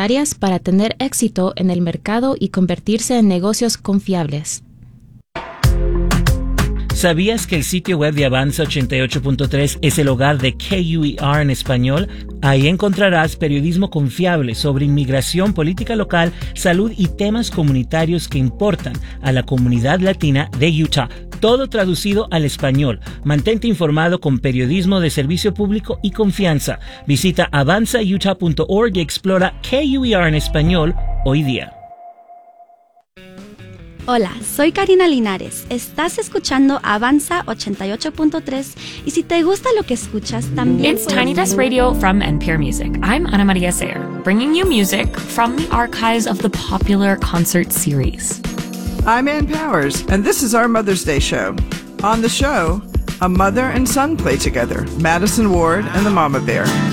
necesarias para tener éxito en el mercado y convertirse en negocios confiables. ¿Sabías que el sitio web de Avanza 88.3 es el hogar de KUER en español? Ahí encontrarás periodismo confiable sobre inmigración, política local, salud y temas comunitarios que importan a la comunidad latina de Utah. Todo traducido al español. Mantente informado con periodismo de servicio público y confianza. Visita avanzautah.org y explora KUER en español hoy día. Hola, soy Karina Linares. Estás escuchando Avanza 88.3 y si te gusta lo que escuchas, también It's Tiny Desk Radio from NPR Music. I'm Ana Maria Sayer, bringing you music from the archives of the popular concert series. I'm Ann Powers, and this is our Mother's Day show. On the show, a mother and son play together, Madison Ward and the Mama Bear.